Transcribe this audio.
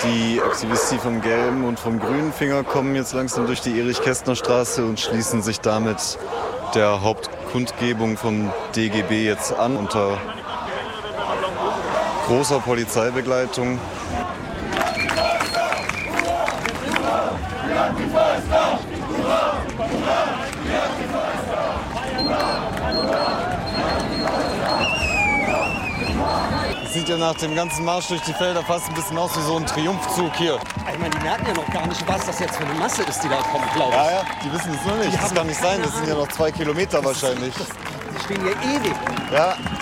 Die Aktivisten vom gelben und vom grünen Finger kommen jetzt langsam durch die Erich-Kästner-Straße und schließen sich damit der Hauptkundgebung vom DGB jetzt an, unter großer Polizeibegleitung. Sieht ja nach dem ganzen Marsch durch die Felder fast ein bisschen aus wie so ein Triumphzug hier. Ich meine, die merken ja noch gar nicht, was das jetzt für eine Masse ist, die da kommt, glaube ich. Ja, die wissen es noch nicht. Das kann nicht sein. Das sind ja noch 2 Kilometer wahrscheinlich. Die stehen hier ewig. Ja.